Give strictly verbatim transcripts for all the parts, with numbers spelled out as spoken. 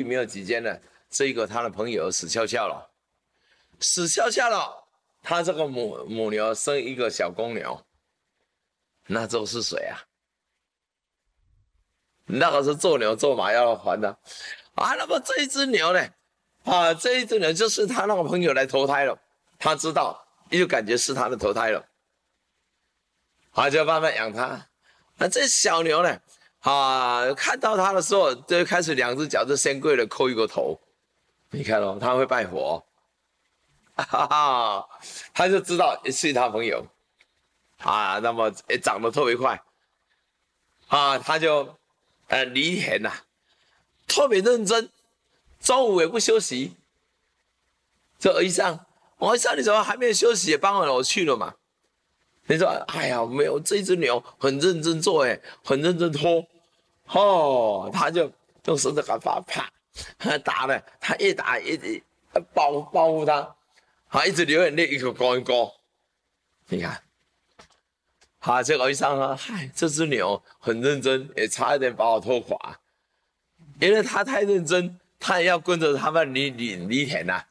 没有几天呢，这个他的朋友死翘翘了，死翘翘了。他这个母母牛生一个小公牛，那就是谁啊？那个是做牛做马要还的啊。那么这一只牛呢？啊，这一只牛就是他那个朋友来投胎了，他知道，就感觉是他的投胎了，啊，就慢慢养它。那这小牛呢？啊，看到它的时候，就开始两只脚就先跪了，叩一个头。你看哦，他会拜佛。哈哈，他就知道是他朋友啊，那么也长得特别快啊，他就呃犁田呐、啊，特别认真，中午也不休息。这儿上，我儿上你怎么还没有休息？也傍晚我去了嘛。你说，哎呀，没有这只牛很认真做，哎，很认真拖，哦，他就用绳子给他啪打了，他越打越保保护他。他一直流眼泪，一口高一高。你看，他这个医生说：“嗨，这只牛很认真，也差一点把我拖垮。因为他太认真，他也要跟着他们犁犁犁田呐。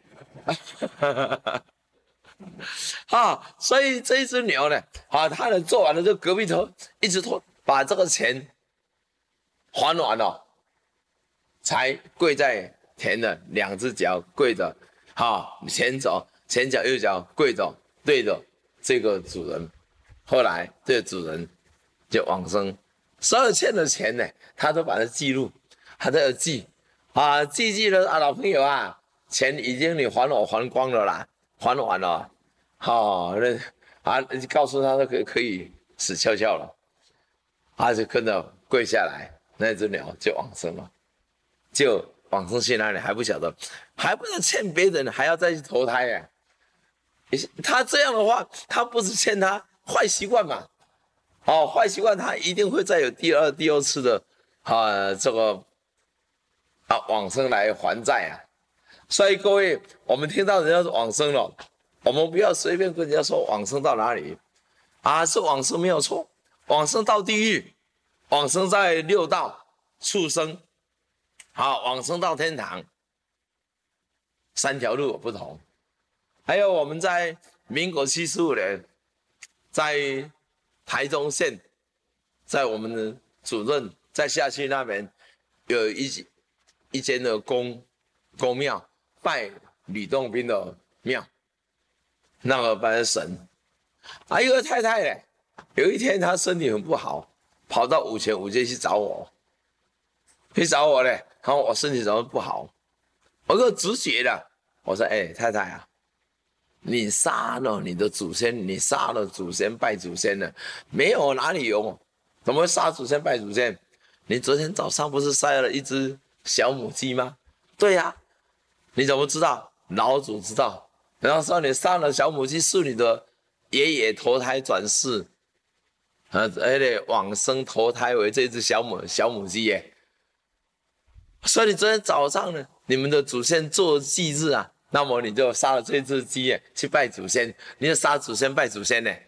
啊，所以这一只牛呢，啊，他呢做完了，就隔壁头一直拖，把这个钱还完了，才跪在田的两只脚跪着。”好，前脚前脚右脚跪着对着这个主人，后来这个主人就往生，所有欠的钱呢，他都把它记录，他都要记啊，记记了啊，老朋友啊，钱已经你还我还光了啦，还完了，好、哦，那啊，告诉他可可以死翘翘了，他就跟着跪下来，那只鸟就往生了，就。往生去哪里还不晓得，还不能欠别人，还要再去投胎呀、啊？他这样的话，他不是欠他坏习惯嘛？哦，坏习惯他一定会再有第二、第二次的啊，这个啊往生来还债啊。所以各位，我们听到人家往生了，我们不要随便跟人家说往生到哪里啊，是往生没有错，往生到地狱，往生在六道畜生。好，往生到天堂，三条路不同。还有我们在民国七十五年，在台中县，在我们的主任在下区那边有一一间的公公庙，拜吕洞宾的庙，那个拜神。还有一个太太呢，有一天她身体很不好，跑到五权五街去找我，去找我呢。他说我身体怎么不好？我有直觉的。我说：“哎、欸，太太啊，你杀了你的祖先，你杀了祖先拜祖先了，没有哪里有？怎么会杀祖先拜祖先？你昨天早上不是杀了一只小母鸡吗？对呀、啊，你怎么知道？老祖知道。然后说你杀了小母鸡是你的爷爷投胎转世，呃，而且往生投胎为这只小母小母鸡耶。”所以你昨天早上呢，你们的祖先做祭日啊，那么你就杀了这只鸡耶，去拜祖先，你就杀祖先拜祖先呢。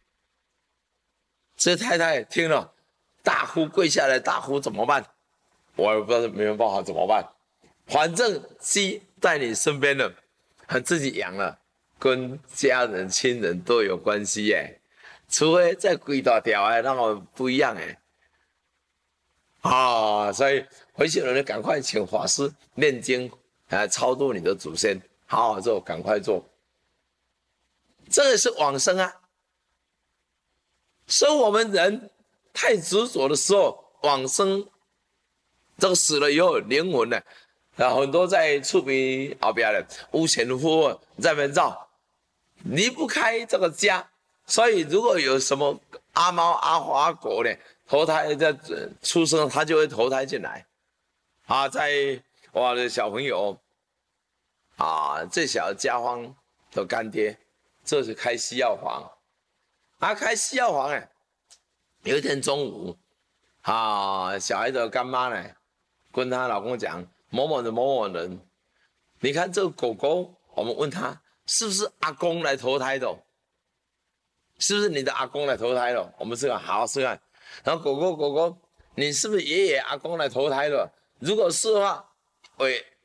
这太太听了，大呼跪下来，大呼怎么办？我也不知道没有办法怎么办，反正鸡在你身边了，自己养了，跟家人亲人都有关系耶，除非再鬼大条哎，那个不一样哎。啊，所以回去了呢，赶快请法师念经啊，超度你的祖先，好好做，赶快做。这也是往生啊。所以我们人太执着的时候，往生，这个死了以后，灵魂呢，啊，很多在触鼻后边的无前无后在那边绕，离不开这个家。所以如果有什么阿猫阿虎阿狗呢，投胎在出生，他就会投胎进来。啊，在我的小朋友啊，最小的家芳的干爹，这是开西药房。啊，开西药房哎，有一天中午，啊，小孩的干妈呢，跟她老公讲，某某的某某人，你看这个狗狗，我们问他是不是阿公来投胎的，是不是你的阿公来投胎的？我们是个好试看，然后狗狗狗狗，你是不是爷爷阿公来投胎的？如果是的话， 为